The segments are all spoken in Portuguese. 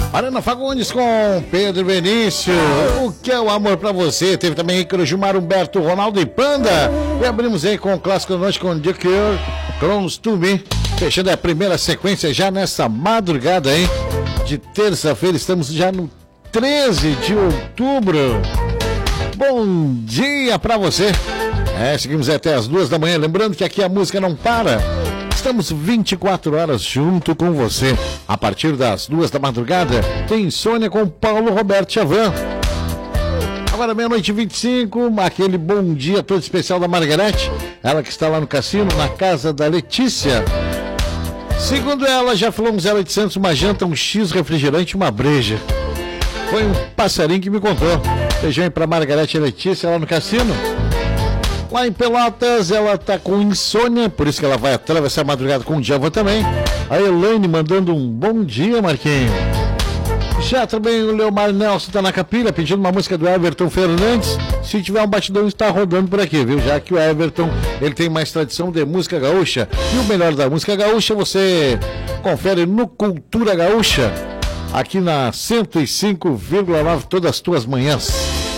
Arana Fagundes com Pedro Benício. O que é o amor pra você? Teve também Ícaro, Gilmar, Humberto, Ronaldo e Panda. E abrimos aí com o clássico da noite com The Cure, Close to Me. Fechando a primeira sequência já nessa madrugada, hein? De terça-feira, estamos já no 13 de outubro. Bom dia pra você. Seguimos até as 2 da manhã. Lembrando que aqui a música não para. Estamos 24 horas junto com você. A partir das 2 da madrugada, tem Insônia com Paulo Roberto Chavan. Agora, meia-noite e 25, aquele bom dia todo especial da Margarete. Ela que está lá no cassino, na casa da Letícia. Segundo ela, já falamos 800, uma janta, um X refrigerante, uma breja. Foi um passarinho que me contou. Beijão aí pra Margarete e Letícia lá no cassino. Lá em Pelotas, ela tá com insônia, por isso que ela vai atravessar a madrugada com o Djavan também. A Elaine mandando um bom dia, Marquinhos. Já também o Leomar Nelson tá na capilha, pedindo uma música do Everton Fernandes. Se tiver um batidão, está rodando por aqui, viu? Já que o Everton, ele tem mais tradição de música gaúcha. E o melhor da música gaúcha, você confere no Cultura Gaúcha, aqui na 105,9, todas as tuas manhãs.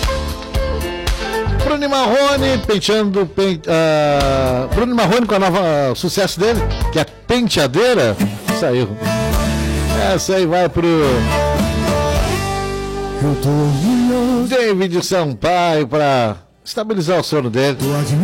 Bruno Marrone, Bruno Marrone com a nova sucesso dele, que é Penteadeira. Saiu. Essa aí vai pro David Sampaio para estabilizar o sono dele.